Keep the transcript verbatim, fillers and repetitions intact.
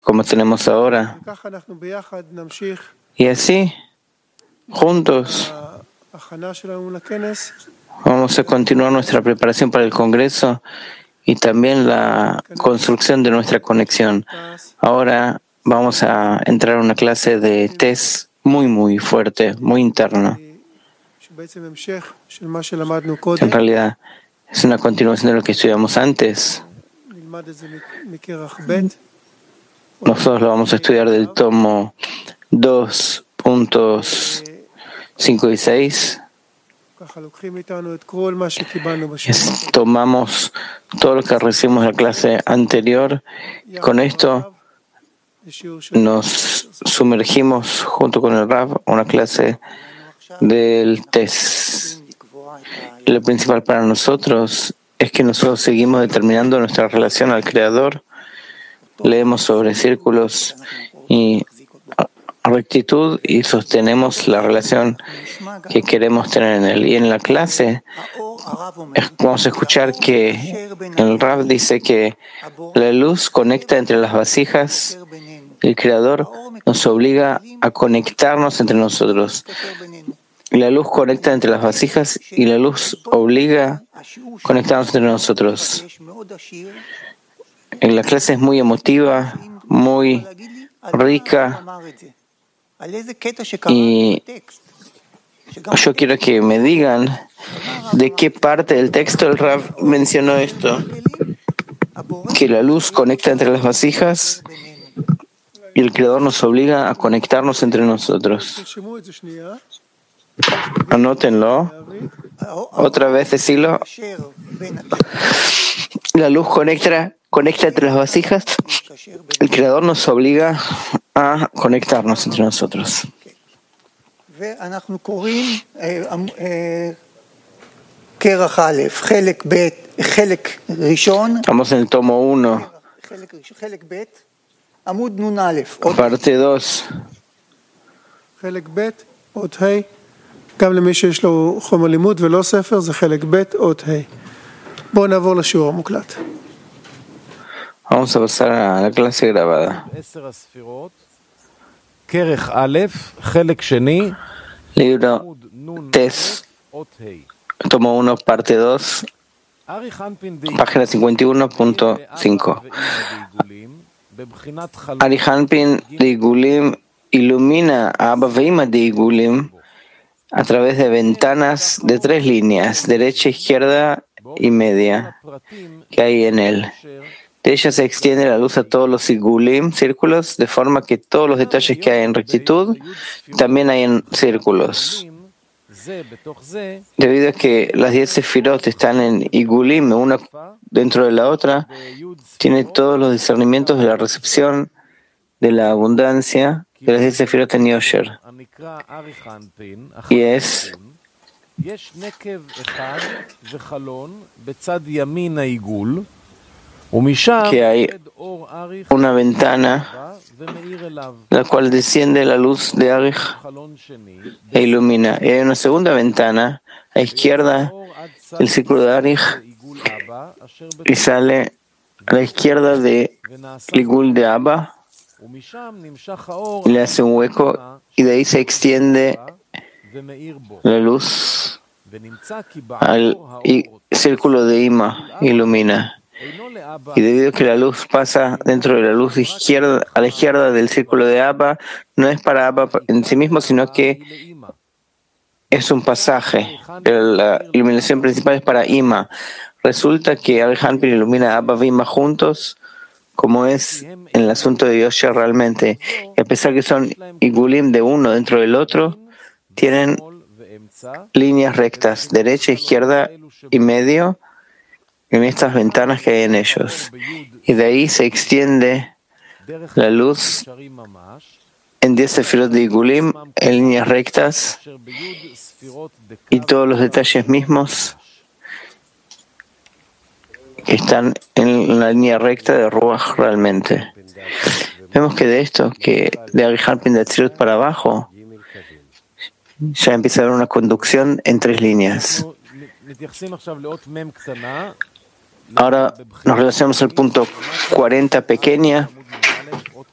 como tenemos ahora. Y así, juntos, vamos a continuar nuestra preparación para el Congreso y también la construcción de nuestra conexión. Ahora vamos a entrar a una clase de test muy, muy fuerte, muy interno. En realidad, es una continuación de lo que estudiamos antes. Nosotros lo vamos a estudiar del tomo dos puntos cinco y seis. Es, tomamos todo lo que recibimos en la clase anterior y con esto nos sumergimos junto con el Rav a una clase del test. Y lo principal para nosotros es que nosotros seguimos determinando nuestra relación al Creador. Leemos sobre círculos y rectitud y sostenemos la relación que queremos tener en él. Y en la clase vamos a escuchar que el Rav dice que la luz conecta entre las vasijas. El Creador nos obliga a conectarnos entre nosotros. La luz conecta entre las vasijas y la luz obliga a conectarnos entre nosotros. La clase es muy emotiva, muy rica y yo quiero que me digan de qué parte del texto el Rav mencionó esto, que la luz conecta entre las vasijas y el Creador nos obliga a conectarnos entre nosotros. Anótenlo. Otra vez decirlo. La luz conecta, conecta entre las vasijas. El Creador nos obliga a conectarnos entre nosotros. Estamos en el tomo uno. Parte dos. גם למי שיש לו חומר לימוד ולא ספר, זה חלק ב' אות ה'. בואו נעבור לשיעור המוקלט. Vamos a pasar a la clase grabada. כרך א', חלק שני, Libro Test, tomo uno, parte dos, página cincuenta y uno punto cinco. Ari Hanpin de Igulim ilumina a Abba Veima de Igulim a través de ventanas de tres líneas, derecha, izquierda y media, que hay en él. De ella se extiende la luz a todos los igulim, círculos, de forma que todos los detalles que hay en rectitud también hay en círculos. Debido a que las diez sefirot están en igulim, una dentro de la otra, tiene todos los discernimientos de la recepción, de la abundancia, de las diez sefirot en Yosher. Y es que hay una ventana la cual desciende la luz de Arich e ilumina. Y hay una segunda ventana a izquierda, el círculo de Arich, y sale a la izquierda de Igul de Abba, y le hace un hueco, y de ahí se extiende la luz al círculo de Ima, ilumina. Y debido a que la luz pasa dentro de la luz izquierda, a la izquierda del círculo de Abba, no es para Abba en sí mismo, sino que es un pasaje. La iluminación principal es para Ima. Resulta que Ari Hanpin ilumina a Abba y Ima juntos, como es en el asunto de Yosher realmente. Y a pesar que son igulim de uno dentro del otro, tienen líneas rectas, derecha, izquierda y medio, en estas ventanas que hay en ellos. Y de ahí se extiende la luz en diez sefirot de igulim, en líneas rectas, y todos los detalles mismos que están en la línea recta de Ruach realmente. Vemos que de esto, que de Ari Hanpin de Atzilut para abajo, ya empieza a haber una conducción en tres líneas. Ahora nos relacionamos al punto cuarenta pequeña,